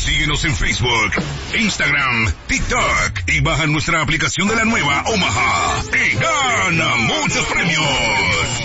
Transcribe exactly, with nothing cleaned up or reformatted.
Síguenos en Facebook, Instagram, TikTok y baja nuestra aplicación de la nueva Omaha y gana muchos premios.